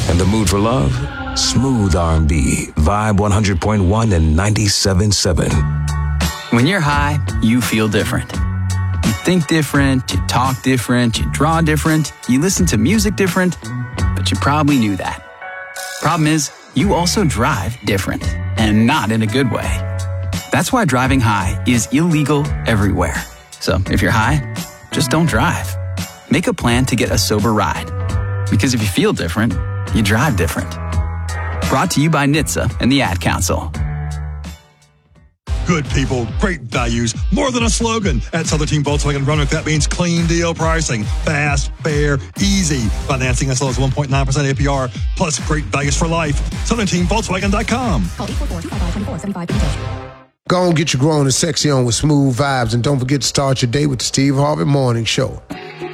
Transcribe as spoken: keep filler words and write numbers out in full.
In the mood for love? Smooth R and B, Vibe one hundred point one and ninety-seven point seven. When you're high, you feel different. You think different, you talk different, you draw different, you listen to music different, but you probably knew that. Problem is, you also drive different, and not in a good way. That's why driving high is illegal everywhere. So if you're high, just don't drive. Make a plan to get a sober ride. Because if you feel different, you drive different. Brought to you by N H T S A and the Ad Council. Good people, great values, more than a slogan. At Southern Team Volkswagen Roanoke, that means clean deal pricing. Fast, fair, easy. Financing as low as one point nine percent A P R, plus great values for life. Southern Team Volkswagen dot com. Call eight four four, two five five, two four seven five for details. Go and get your grown and sexy on with smooth vibes, and don't forget to start your day with the Steve Harvey Morning Show.